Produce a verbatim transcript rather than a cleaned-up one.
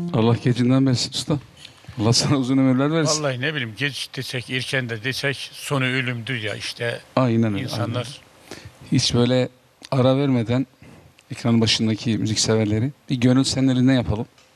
Allah gecinden versin usta. Allah sana uzun ömürler versin. Vallahi ne bileyim geç desek erken de desek sonu ölümdür ya işte Aynen öyle. Aynen öyle. insanlar. Hiç böyle ara vermeden ekran başındaki müzik severleri bir gönül senin elinden yapalım.